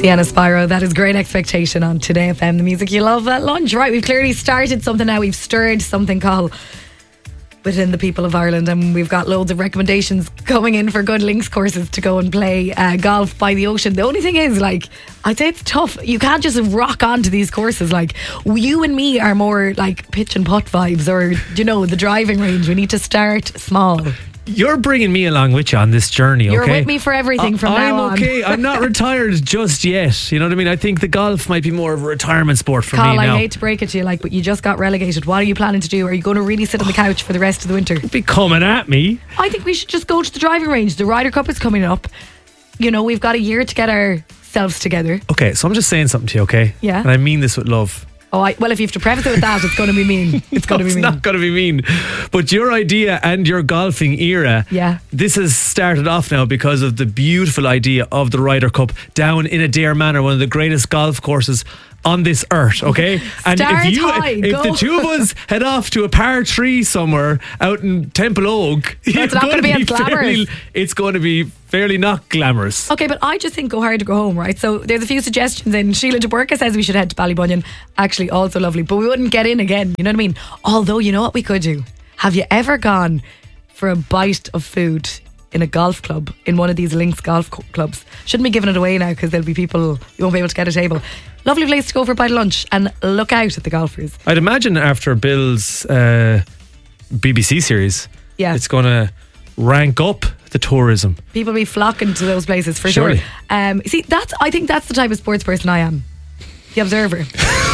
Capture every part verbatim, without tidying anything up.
Sienna Spyro, that is Great Expectation on Today F M, the music you love at lunch. Right, we've clearly started something now. We've stirred something called within the people of Ireland, and we've got loads of recommendations coming in for good links courses to go and play uh, golf by the ocean. The only thing is, like, I'd say it's tough. You can't just rock onto these courses. Like, you and me are more like pitch and putt vibes, or, you know, the driving range. We need to start small. You're bringing me along with you on this journey, okay? You're with me for everything from uh, now on. I'm okay. I'm not retired just yet. You know what I mean? I think the golf might be more of a retirement sport for Carl, me now. I hate to break it to you, like, but you just got relegated. What are you planning to do? Are you going to really sit on the couch for the rest of the winter? Be coming at me. I think we should just go to the driving range. The Ryder Cup is coming up. You know, we've got a year to get ourselves together. Okay, so I'm just saying something to you, okay? Yeah. And I mean this with love. Oh, I, well, if you have to preface it with that, it's going to be mean. It's going no, to be mean. It's not going to be mean. But your idea and your golfing era, yeah, this has started off now because of the beautiful idea of the Ryder Cup down in Adair Manor, one of the greatest golf courses on this earth, okay? And Start if you high, if go. the two of us head off to a par three somewhere out in Temple Oak, it's not going to be as glamorous. Fairly, it's going to be fairly not glamorous. Okay, but I just think go hard to go home, right? So there's a few suggestions in. Sheila de Burka says we should head to Ballybunion. Actually, also lovely, but we wouldn't get in again. You know what I mean? Although, you know what we could do? Have you ever gone for a bite of food in a golf club, in one of these links golf co- clubs? Shouldn't be giving it away now because there'll be people, you won't be able to get a table. Lovely place to go for a bite of lunch and look out at the golfers. I'd imagine after Bill's uh, B B C series, yeah, it's going to rank up the tourism. People be flocking to those places for Surely. sure. Um, see, that's I think that's the type of sports person I am. The observer.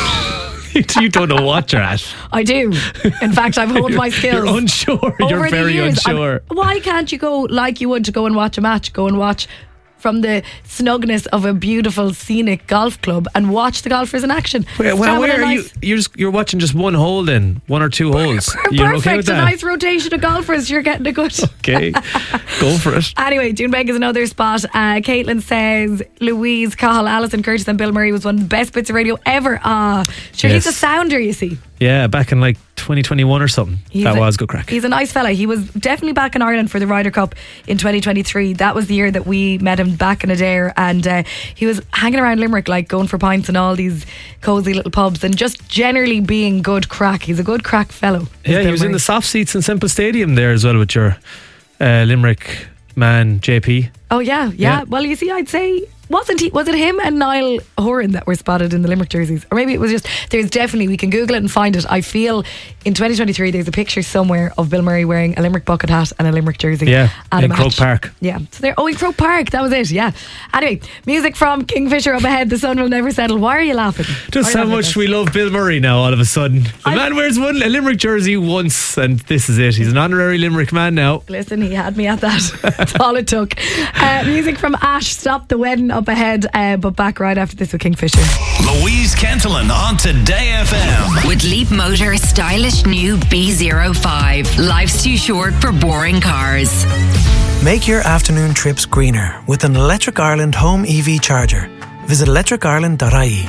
You don't know what you're at. I do. In fact, I've honed my skills. You're unsure. You're very years. unsure. I'm, why can't you go like you would to go and watch a match? Go and watch from the snugness of a beautiful scenic golf club and watch the golfers in action. Wait, Just well, having where a are nice- you? You're just, you're watching just one hole then, one or two holes. You're Perfect, okay with a that? nice rotation of golfers. You're getting a good. Okay, go for it. Anyway, Doonbeg is another spot. Uh, Caitlin says Louise, Cahill, Alison Curtis and Bill Murray was one of the best bits of radio ever. Ah, sure, Yes. he's a sounder, you see. Yeah, back in like twenty twenty-one or something. He's that a, was good crack. He's a nice fella. He was definitely back in Ireland for the Ryder Cup in twenty twenty-three. That was the year that we met him back in Adair, and uh, he was hanging around Limerick, like going for pints in all these cosy little pubs and just generally being good crack. He's a good crack fellow. Yeah, he was in the soft seats in Semple Stadium there as well with your uh, Limerick man J P. Oh yeah, yeah, yeah. Well, you see, I'd say wasn't he? Was it him and Niall Horan that were spotted in the Limerick jerseys, or maybe it was just? There's definitely, we can Google it and find it. I feel in twenty twenty-three there's a picture somewhere of Bill Murray wearing a Limerick bucket hat and a Limerick jersey. Yeah, at in a Croke match. Park. Yeah, so they're oh in Croke Park. That was it. Yeah. Anyway, music from Kingfisher up ahead. The sun will never settle. Why are you laughing? Just Why are how you much laughing we love Bill Murray now. All of a sudden, the I- man wears one a Limerick jersey once, and this is it. He's an honorary Limerick man now. Listen, he had me at that. That's all it took. Uh, music from Ash, Stop the Wedding up ahead, uh, but back right after this with Kingfisher. Louise Kentelin on Today F M. With Leap Motor's stylish new B zero five. Life's too short for boring cars. Make your afternoon trips greener with an Electric Ireland home E V charger. Visit electric ireland dot I E.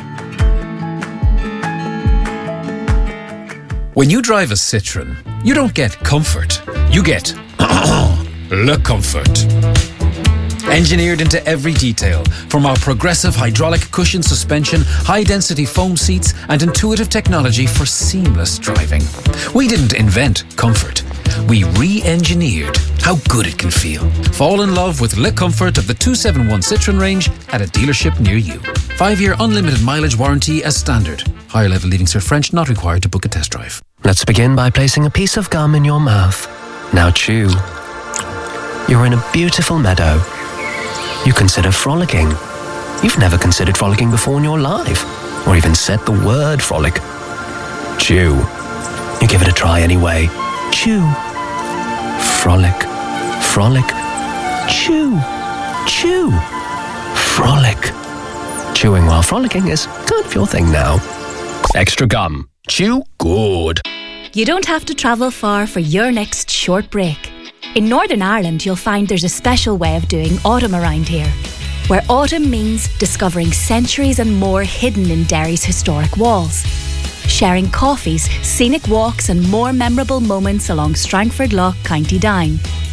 When you drive a Citroen, you don't get comfort. You get Le Comfort. Engineered into every detail, from our progressive hydraulic cushion suspension, high-density foam seats, and intuitive technology for seamless driving. We didn't invent comfort. We re-engineered how good it can feel. Fall in love with Le Comfort of the two seventy-one Citroen range at a dealership near you. Five-year unlimited mileage warranty as standard. Higher level Leaving Cert French not required to book a test drive. Let's begin by placing a piece of gum in your mouth. Now chew. You're in a beautiful meadow. You consider frolicking. You've never considered frolicking before in your life, or even said the word frolic. Chew. You give it a try anyway. Chew. Frolic. Frolic. Chew. Chew. Frolic. Chewing while frolicking is kind of your thing now. Extra gum. Chew good. You don't have to travel far for your next short break. In Northern Ireland, you'll find there's a special way of doing autumn around here, where autumn means discovering centuries and more hidden in Derry's historic walls, sharing coffees, scenic walks and more memorable moments along Strangford Lough, County Down.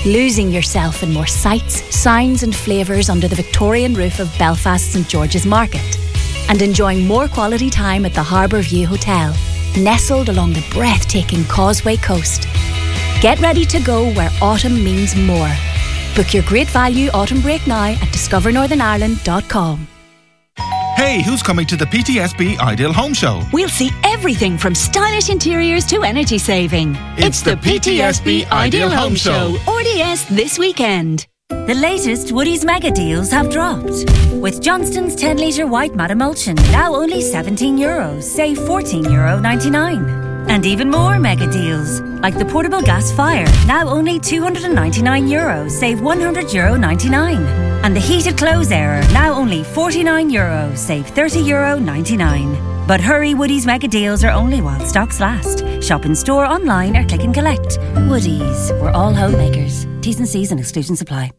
losing yourself in more sights, sounds and flavours under the Victorian roof of Belfast St George's Market, and enjoying more quality time at the Harbour View Hotel, nestled along the breathtaking Causeway Coast. Get ready to go where autumn means more. Book your great value autumn break now at discover northern ireland dot com. Hey, who's coming to the P T S B Ideal Home Show? We'll see everything from stylish interiors to energy saving. It's, it's the, the P T S B Ideal Home Show. R D S this weekend. The latest Woodie's mega deals have dropped. With Johnston's ten litre white matte emulsion, now only seventeen euros, save fourteen euro ninety-nine. And even more mega deals, like the portable gas fire, now only two hundred ninety-nine euros, save one hundred euro ninety-nine. And the heated clothes error, now only forty-nine euros, save thirty euro ninety-nine. But hurry, Woodie's mega deals are only while stocks last. Shop in store, online or click and collect. Woodie's, we're all homemakers. T's and C's and exclusions apply.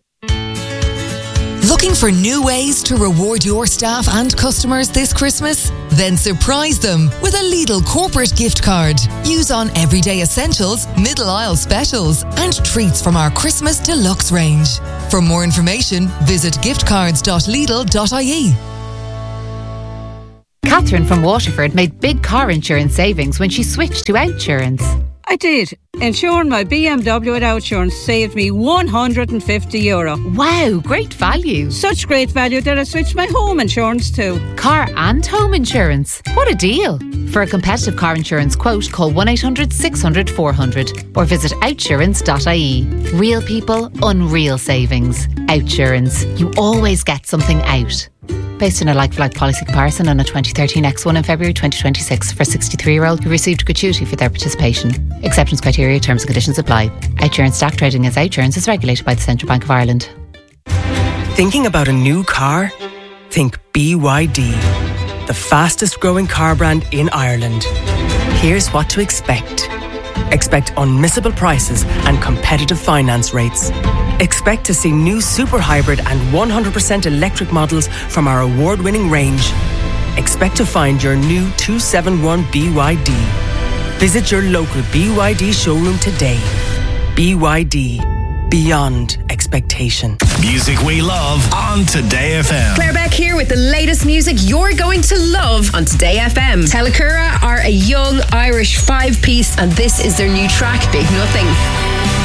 Looking for new ways to reward your staff and customers this Christmas? Then surprise them with a Lidl corporate gift card. Use on everyday essentials, middle aisle specials, and treats from our Christmas deluxe range. For more information, visit giftcards dot lidl dot I E. Catherine from Waterford made big car insurance savings when she switched to Outsurance. I did. Insuring my B M W at Outsurance saved me one hundred fifty euro. Wow, great value. Such great value that I switched my home insurance too. Car and home insurance. What a deal. For a competitive car insurance quote, call one eight hundred six hundred four hundred or visit outsurance dot I E. Real people, unreal savings. Outsurance. You always get something out. Based on a like-for-like policy comparison on a twenty thirteen X one in February twenty twenty-six for sixty-three-year-old who received gratuity for their participation. Acceptance criteria, terms and conditions apply. Outsurance stock trading as Outsurance is regulated by the Central Bank of Ireland. Thinking about a new car? Think B Y D, the fastest growing car brand in Ireland. Here's what to expect. Expect unmissable prices and competitive finance rates. Expect to see new super hybrid and one hundred percent electric models from our award-winning range. Expect to find your new two seventy-one B Y D. Visit your local B Y D showroom today. B Y D. Beyond expectation. Music we love on Today F M. Claire Beck here with the latest music you're going to love on Today F M. Telacura are a young Irish five-piece and this is their new track, Big Nothing.